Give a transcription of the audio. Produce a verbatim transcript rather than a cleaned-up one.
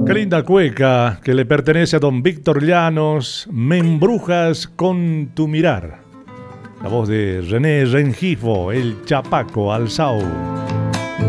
Qué linda cueca que le pertenece a don Víctor Llanos, Me embrujas con tu mirar. La voz de René Rengifo, el Chapaco Alzao.